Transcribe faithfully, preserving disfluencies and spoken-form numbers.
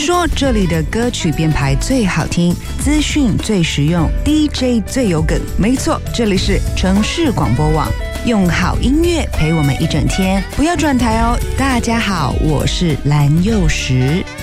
说这里的歌曲编排最好听，资讯最实用， D J 最有梗。没错，这里是城市广播网，用好音乐陪我们一整天，不要转台哦。大家好，我是蓝又时。